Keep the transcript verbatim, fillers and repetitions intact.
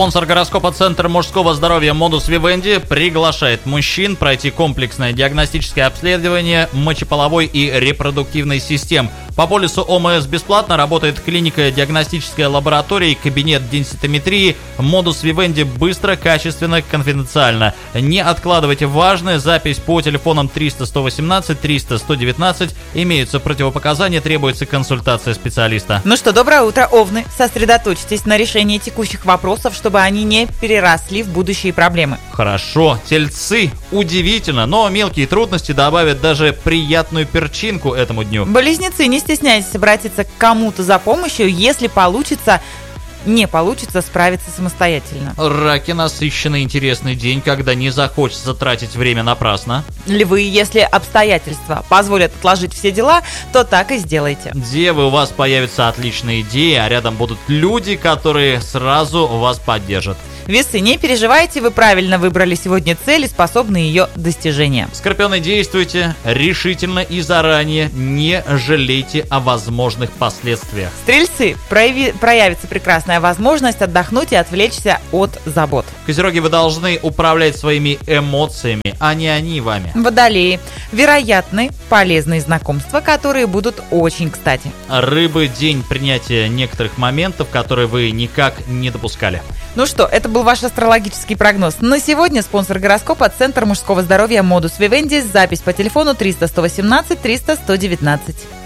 Спонсор гороскопа Центр мужского здоровья Modus Vivendi приглашает мужчин пройти комплексное диагностическое обследование мочеполовой и репродуктивной систем. По полису ОМС бесплатно работает клиника, диагностическая лаборатория и кабинет денситометрии. Modus Vivendi быстро, качественно, конфиденциально. Не откладывайте важное. Запись по телефонам триста сто восемнадцать триста сто девятнадцать. Имеются противопоказания, требуется консультация специалиста. Ну что, доброе утро, овны. Сосредоточьтесь на решении текущих вопросов, чтобы они не переросли в будущие проблемы. Хорошо. Тельцы. Удивительно, но мелкие трудности добавят даже приятную перчинку этому дню. Близнецы, не стесняйтесь обратиться к кому-то за помощью, если получится, не получится справиться самостоятельно. Раки, насыщенный интересный день, когда не захочется тратить время напрасно. Львы, если обстоятельства позволят отложить все дела, то так и сделайте. Девы, у вас появятся отличные идеи, а рядом будут люди, которые сразу вас поддержат. Весы, не переживайте, вы правильно выбрали сегодня цель и способны ее достижения. Скорпионы, действуйте решительно и заранее, не жалейте о возможных последствиях. Стрельцы, прояви, проявится прекрасная возможность отдохнуть и отвлечься от забот. Козероги, вы должны управлять своими эмоциями, а не они вами. Водолеи, вероятны полезные знакомства, которые будут очень кстати. Рыбы, день принятия некоторых моментов, которые вы никак не допускали. Ну что, это был ваш астрологический прогноз. На сегодня спонсор гороскопа Центр мужского здоровья Modus Vivendi. Запись по телефону триста сто восемнадцать триста сто девятнадцать.